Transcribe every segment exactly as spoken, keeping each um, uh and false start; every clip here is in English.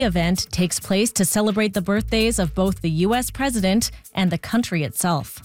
event takes place to celebrate the birthdays of both the U S president and the country itself.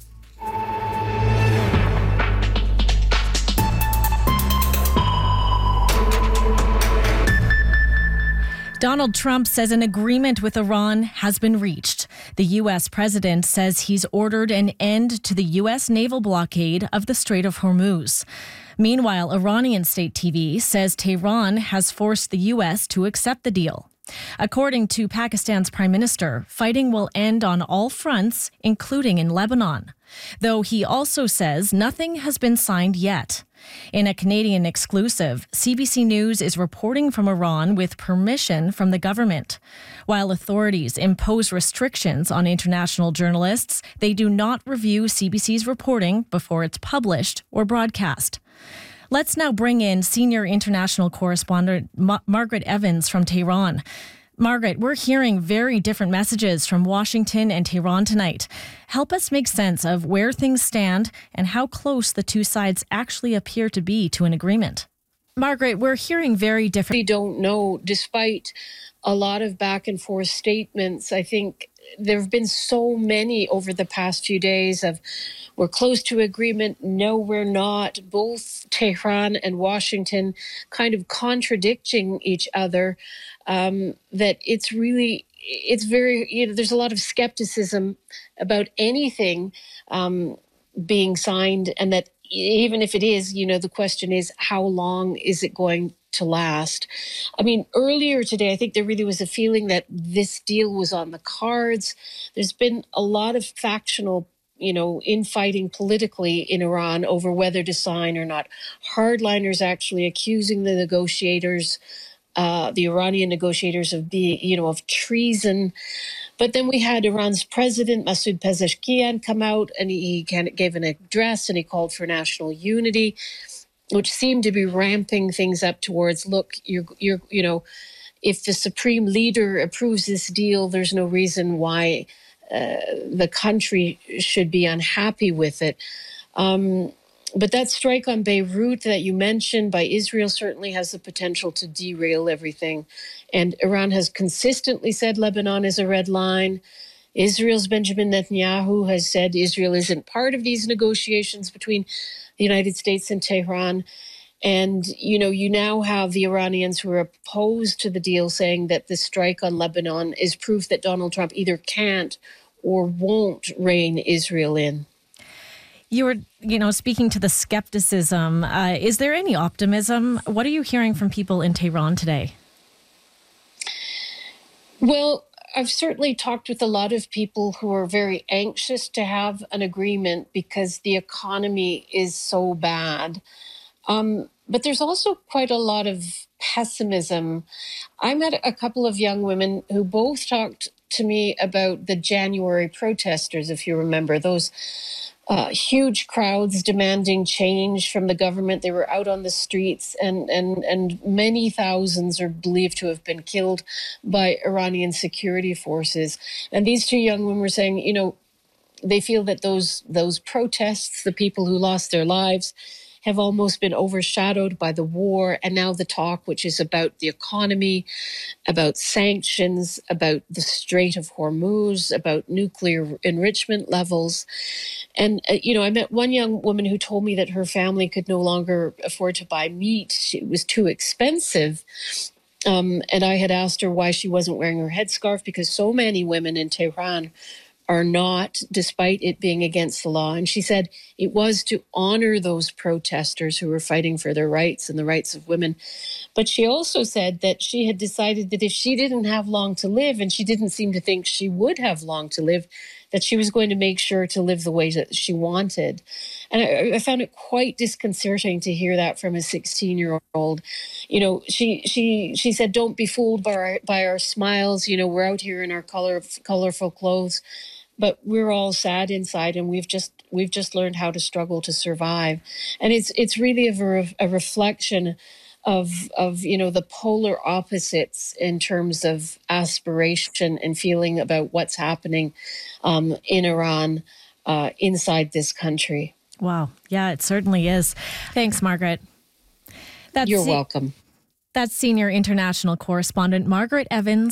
Donald Trump says an agreement with Iran has been reached. The U S president says he's ordered an end to the U S naval blockade of the Strait of Hormuz. Meanwhile, Iranian state T V says Tehran has forced the U S to accept the deal. According to Pakistan's prime minister, fighting will end on all fronts, including in Lebanon. Though he also says nothing has been signed yet. In a Canadian exclusive, C B C News is reporting from Iran with permission from the government. While authorities impose restrictions on international journalists, they do not review C B C's reporting before it's published or broadcast. Let's now bring in senior international correspondent Ma- Margaret Evans from Tehran. Margaret, we're hearing very different messages from Washington and Tehran tonight. Help us make sense of where things stand and how close the two sides actually appear to be to an agreement. Margaret, we're hearing very different... We don't know, despite a lot of back and forth statements. I think there have been so many over the past few days of we're close to agreement, no, we're not. Both Tehran and Washington kind of contradicting each other, um, that it's really, it's very, you know, there's a lot of skepticism about anything um, being signed, and that even if it is, you know, the question is, how long is it going to last? I mean, earlier today, I think there really was a feeling that this deal was on the cards. There's been a lot of factional, you know, infighting politically in Iran over whether to sign or not. Hardliners actually accusing the negotiators, uh, the Iranian negotiators, of being, you know, of treason. But then we had Iran's president, Masoud Pezeshkian, come out, and he gave an address and he called for national unity, which seemed to be ramping things up towards, look, you're, you're, you know, if the supreme leader approves this deal, there's no reason why uh, the country should be unhappy with it. Um, but that strike on Beirut that you mentioned by Israel certainly has the potential to derail everything. And Iran has consistently said Lebanon is a red line. Israel's Benjamin Netanyahu has said Israel isn't part of these negotiations between the United States and Tehran. And, you know, you now have the Iranians who are opposed to the deal saying that the strike on Lebanon is proof that Donald Trump either can't or won't rein Israel in. You were, you know, speaking to the skepticism. Uh, is there any optimism? What are you hearing from people in Tehran today? Well, I've certainly talked with a lot of people who are very anxious to have an agreement because the economy is so bad. Um, but there's also quite a lot of pessimism. I met a couple of young women who both talked to me about the January protesters, if you remember, those uh, huge crowds demanding change from the government. They were out on the streets, and, and, and many thousands are believed to have been killed by Iranian security forces. And these two young women were saying, you know, they feel that those those protests, the people who lost their lives, have almost been overshadowed by the war. And now the talk, which is about the economy, about sanctions, about the Strait of Hormuz, about nuclear enrichment levels. And, uh, you know, I met one young woman who told me that her family could no longer afford to buy meat. It was too expensive. Um, and I had asked her why she wasn't wearing her headscarf, because so many women in Tehran are not, despite it being against the law. And she said it was to honor those protesters who were fighting for their rights and the rights of women. But she also said that she had decided that if she didn't have long to live, and she didn't seem to think she would have long to live, that she was going to make sure to live the way that she wanted. And I, I found it quite disconcerting to hear that from a sixteen-year-old. You know, she she she said, don't be fooled by our, by our smiles. You know, we're out here in our color, colorful clothes, but we're all sad inside, and we've just we've just learned how to struggle to survive. And it's it's really a, a reflection of of you know the polar opposites in terms of aspiration and feeling about what's happening um, in Iran, uh, inside this country. Wow, yeah, it certainly is. Thanks, Margaret. That's You're it. welcome. That's senior international correspondent Margaret Evans